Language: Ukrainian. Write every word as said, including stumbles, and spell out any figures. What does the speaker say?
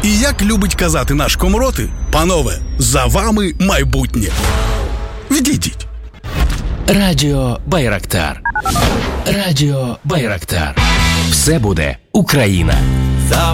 І як любить казати наш Комроти, панове, за вами майбутнє. Відійдіть. Радіо Байрактар. Радіо Байрактар. Все буде Україна.